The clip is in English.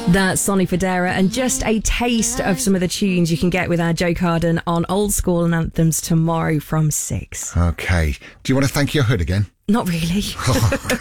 That's Sonny Fodera, and just a taste of some of the tunes you can get with our Joe Carden on Old School and Anthems tomorrow from 6. Okay. Do you want to thank your hood again? Not really.